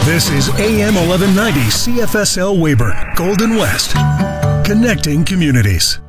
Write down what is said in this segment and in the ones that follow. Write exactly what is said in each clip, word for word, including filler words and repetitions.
This is A M eleven ninety C F S L Weyburn, Golden West, connecting communities.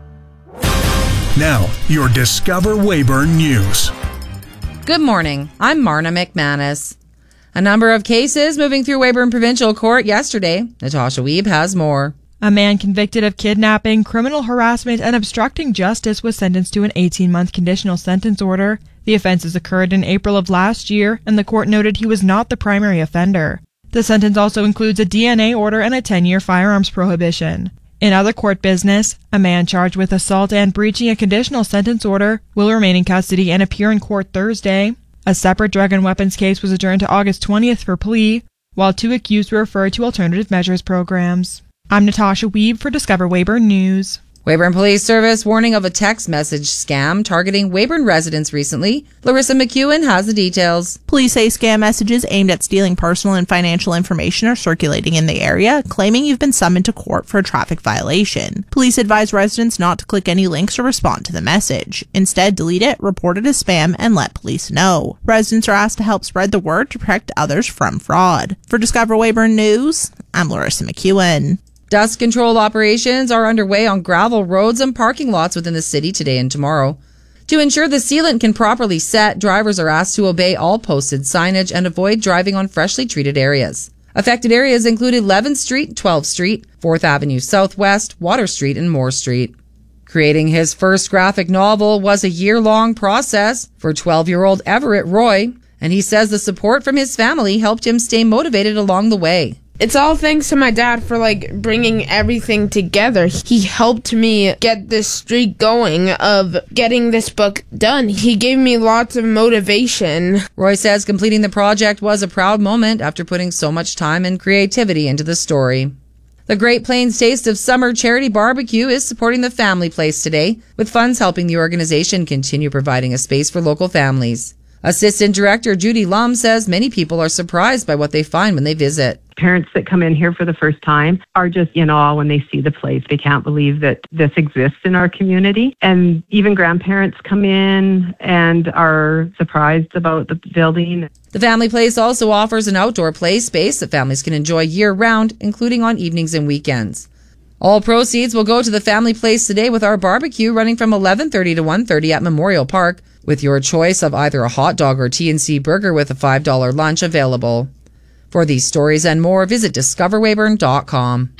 Now, your Discover Weyburn News. Good morning. I'm Marna McManus. A number of cases moving through Weyburn Provincial Court yesterday. Natasha Wiebe has more. A man convicted of kidnapping, criminal harassment, and obstructing justice was sentenced to an eighteen-month conditional sentence order. The offenses occurred in April of last year, and the court noted he was not the primary offender. The sentence also includes a D N A order and a ten-year firearms prohibition. In other court business, a man charged with assault and breaching a conditional sentence order will remain in custody and appear in court Thursday. A separate drug and weapons case was adjourned to August twentieth for plea, while two accused were referred to alternative measures programs. I'm Natasha Wiebe for Discover Weyburn News. Weyburn Police Service warning of a text message scam targeting Weyburn residents recently. Larissa McEwen has the details. Police say scam messages aimed at stealing personal and financial information are circulating in the area, claiming you've been summoned to court for a traffic violation. Police advise residents not to click any links or respond to the message. Instead, delete it, report it as spam, and let police know. Residents are asked to help spread the word to protect others from fraud. For Discover Weyburn News, I'm Larissa McEwen. Dust control operations are underway on gravel roads and parking lots within the city today and tomorrow. To ensure the sealant can properly set, drivers are asked to obey all posted signage and avoid driving on freshly treated areas. Affected areas include eleventh Street, twelfth Street, fourth Avenue Southwest, Water Street, and Moore Street. Creating his first graphic novel was a year-long process for twelve-year-old Everett Roy, and he says the support from his family helped him stay motivated along the way. It's all thanks to my dad for, like, bringing everything together. He helped me get this streak going of getting this book done. He gave me lots of motivation. Roy says completing the project was a proud moment after putting so much time and creativity into the story. The Great Plains Taste of Summer Charity Barbecue is supporting the Family Place today, with funds helping the organization continue providing a space for local families. Assistant Director Judy Lum says many people are surprised by what they find when they visit. Parents that come in here for the first time are just in awe when they see the place. They can't believe that this exists in our community. And even grandparents come in and are surprised about the building. The Family Place also offers an outdoor play space that families can enjoy year-round, including on evenings and weekends. All proceeds will go to the Family Place today with our barbecue running from eleven thirty to one thirty at Memorial Park, with your choice of either a hot dog or T and C burger with a five dollars lunch available. For these stories and more, visit discover weyburn dot com.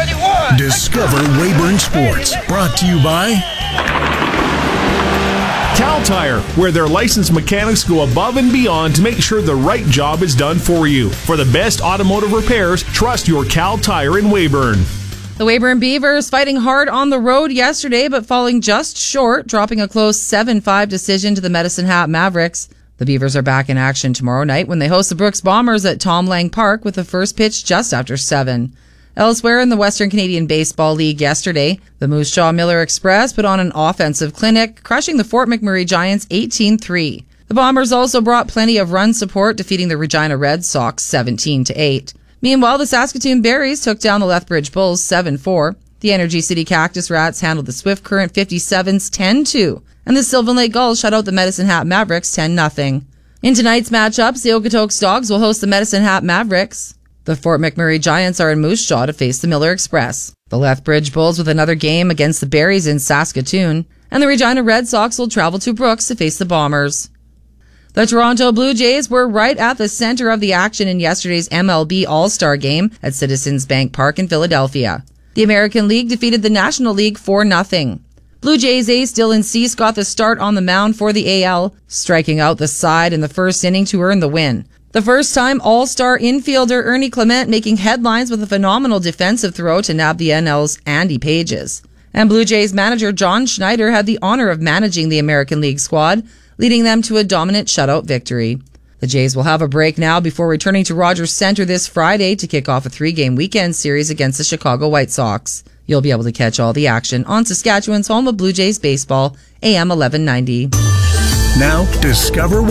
Discover Weyburn Sports, brought to you by Cal Tire, where their licensed mechanics go above and beyond to make sure the right job is done for you. For the best automotive repairs, trust your Cal Tire in Weyburn. The Weyburn Beavers fighting hard on the road yesterday, but falling just short, dropping a close seven five decision to the Medicine Hat Mavericks. The Beavers are back in action tomorrow night when they host the Brooks Bombers at Tom Lang Park with the first pitch just after seven. Elsewhere in the Western Canadian Baseball League yesterday, the Moose Jaw Miller Express put on an offensive clinic, crushing the Fort McMurray Giants eighteen three. The Bombers also brought plenty of run support, defeating the Regina Red Sox seventeen to eight. Meanwhile, the Saskatoon Berries took down the Lethbridge Bulls seven four. The Energy City Cactus Rats handled the Swift Current fifty-sevens ten two. And the Sylvan Lake Gulls shut out the Medicine Hat Mavericks ten nothing. In tonight's matchups, the Okotoks Dogs will host the Medicine Hat Mavericks. The Fort McMurray Giants are in Moose Jaw to face the Miller Express. The Lethbridge Bulls with another game against the Berries in Saskatoon. And the Regina Red Sox will travel to Brooks to face the Bombers. The Toronto Blue Jays were right at the center of the action in yesterday's M L B All-Star Game at Citizens Bank Park in Philadelphia. The American League defeated the National League four nothing. Blue Jays ace Dylan Cease got the start on the mound for the A L, striking out the side in the first inning to earn the win. The first-time All-Star infielder Ernie Clement making headlines with a phenomenal defensive throw to nab the N L's Andy Pages. And Blue Jays manager John Schneider had the honor of managing the American League squad, leading them to a dominant shutout victory. The Jays will have a break now before returning to Rogers Centre this Friday to kick off a three-game weekend series against the Chicago White Sox. You'll be able to catch all the action on Saskatchewan's home of Blue Jays baseball, A M eleven ninety. Now, Discover